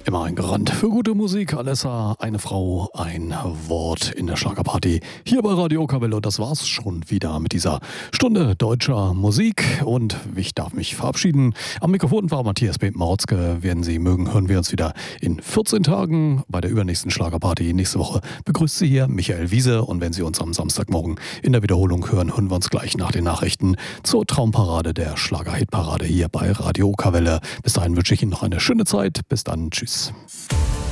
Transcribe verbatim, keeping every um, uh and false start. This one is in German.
Immer ein Garant für gute Musik. Alessa, eine Frau, ein Wort in der Schlagerparty. Hier bei Radio Okawelle. Und das war's schon wieder mit dieser Stunde deutscher Musik. Und ich darf mich verabschieden. Am Mikrofon war Matthias B. Mautzke. Werden Sie mögen, hören wir uns wieder in vierzehn Tagen bei der übernächsten Schlagerparty. Nächste Woche begrüßt Sie hier Michael Wiese. Und wenn Sie uns am Samstagmorgen in der Wiederholung hören, hören wir uns gleich nach den Nachrichten zur Traumparade der Schlager-Hitparade hier bei Radio Okawelle. Bis dahin wünsche ich Ihnen noch eine schöne Zeit. Bis dann. Tschüss.